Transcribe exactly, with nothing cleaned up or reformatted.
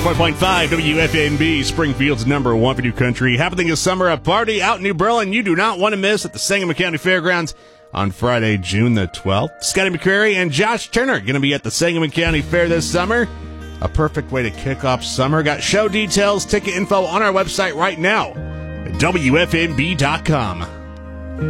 four point five W F N B, Springfield's number one for New Country. Happening this summer, a party out in New Berlin you do not want to miss at the Sangamon County Fairgrounds on Friday, June the twelfth. Scotty McCrary and Josh Turner going to be at the Sangamon County Fair this summer. A perfect way to kick off summer. Got show details, ticket info on our website right now at W F N B dot com.